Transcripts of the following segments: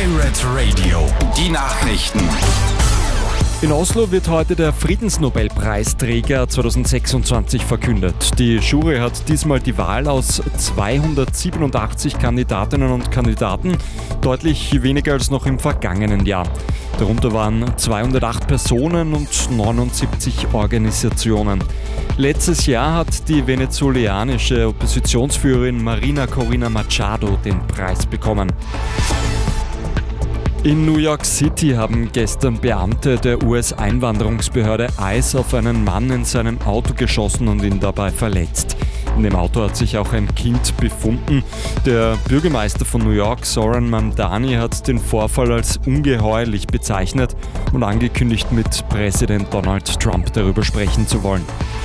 Pirate Radio, die Nachrichten. In Oslo wird heute der Friedensnobelpreisträger 2026 verkündet. Die Jury hat diesmal die Wahl aus 287 Kandidatinnen und Kandidaten, deutlich weniger als noch im vergangenen Jahr. Darunter waren 208 Personen und 79 Organisationen. Letztes Jahr hat die venezolanische Oppositionsführerin Marina Corina Machado den Preis bekommen. In New York City haben gestern Beamte der US-Einwanderungsbehörde ICE auf einen Mann in seinem Auto geschossen und ihn dabei verletzt. In dem Auto hat sich auch ein Kind befunden. Der Bürgermeister von New York, Zoran Mamdani, hat den Vorfall als ungeheuerlich bezeichnet und angekündigt, mit Präsident Donald Trump darüber sprechen zu wollen.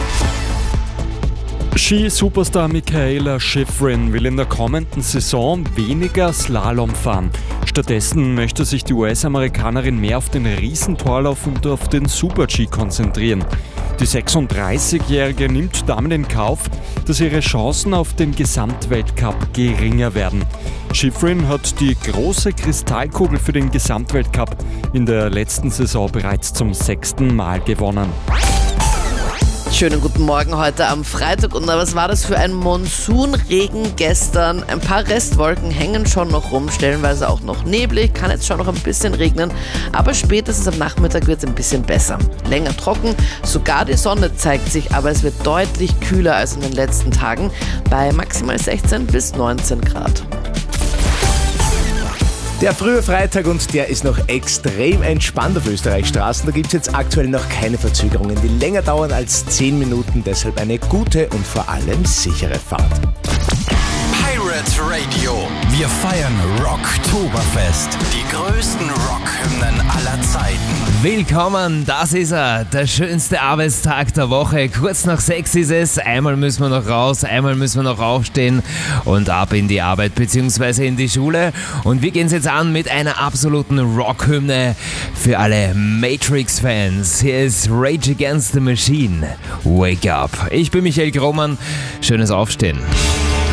Ski-Superstar Mikaela Shiffrin will in der kommenden Saison weniger Slalom fahren. Stattdessen möchte sich die US-Amerikanerin mehr auf den Riesentorlauf und auf den Super-G konzentrieren. Die 36-Jährige nimmt damit in Kauf, dass ihre Chancen auf den Gesamtweltcup geringer werden. Shiffrin hat die große Kristallkugel für den Gesamtweltcup in der letzten Saison bereits zum 6. Mal gewonnen. Schönen guten Morgen heute am Freitag. Und was war das für ein Monsunregen gestern? Ein paar Restwolken hängen schon noch rum, stellenweise auch noch neblig, kann jetzt schon noch ein bisschen regnen, aber spätestens am Nachmittag wird es ein bisschen besser. Länger trocken, sogar die Sonne zeigt sich, aber es wird deutlich kühler als in den letzten Tagen bei maximal 16 bis 19 Grad. Der frühe Freitag und der ist noch extrem entspannt auf Österreichs Straßen. Da gibt es jetzt aktuell noch keine Verzögerungen, die länger dauern als 10 Minuten. Deshalb eine gute und vor allem sichere Fahrt. Pirate Radio, wir feiern Rocktoberfest. Die größten Rockhymnen aller Zeiten. Willkommen, das ist er, der schönste Arbeitstag der Woche. Kurz nach 6 ist es, einmal müssen wir noch raus, einmal müssen wir noch aufstehen und ab in die Arbeit bzw. in die Schule. Und wir gehen es jetzt an mit einer absoluten Rockhymne für alle Matrix-Fans. Hier ist Rage Against the Machine, Wake Up. Ich bin Michael Grohmann, schönes Aufstehen.